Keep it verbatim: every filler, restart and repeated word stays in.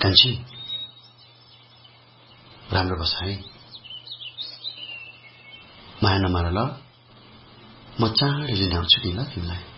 कान्छी राम्रो बस है माया नमार ल म चाँडै लिन आउँछु नि ल तिमीलाई